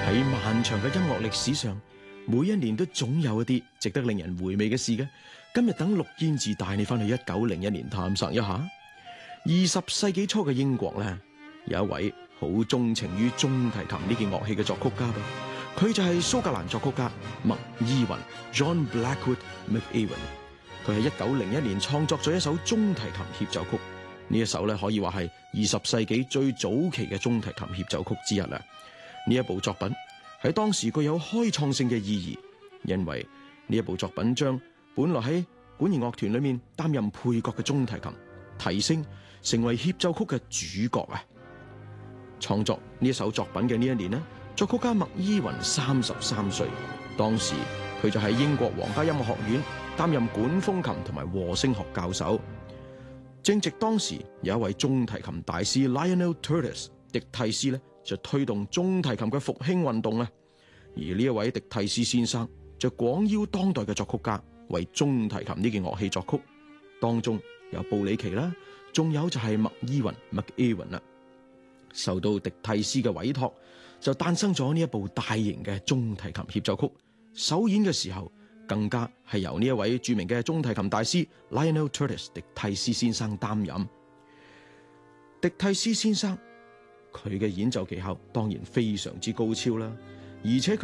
喺漫長嘅音樂歷史上，每一年都總有一啲值得令人回味嘅事嘅。今日等陸燕志帶你翻去1901年探索一下。20世紀初嘅英國咧，有一位好鍾情於中提琴呢件樂器嘅作曲家噃，佢就係蘇格蘭作曲家麥伊雲 John Blackwood McEwan。佢喺1901年創作咗一首中提琴協奏曲，呢一首咧可以話係20世紀最早期嘅中提琴協奏曲之一啦。呢一部作品喺當時具有開創性嘅意義，因為呢一部作品將本來喺管弦樂團裏面擔任配角嘅中提琴提升成為協奏曲嘅主角啊！創作呢一首作品嘅呢一年呢，作曲家麥伊雲33歲，當時佢就喺英國皇家音樂學院擔任管風琴同埋和聲學教授。正值當時有一位中提琴大師 Lionel Curtis 迪蒂斯咧，就推動中提琴嘅復興運動啊！而呢一位迪蒂斯先生就廣邀當代嘅作曲家為中提琴呢件樂器作曲，當中有布里奇啦，仲有就係麥伊雲 McEwan 啦。受到迪蒂斯嘅委託，就誕生咗呢一部大型嘅中提琴協奏曲。首演嘅時候，更加係由呢一位著名嘅中提琴大師 Lionel Curtis 迪蒂斯先生擔任。迪蒂斯先生佢嘅演奏技巧當然非常之高超啦，而且佢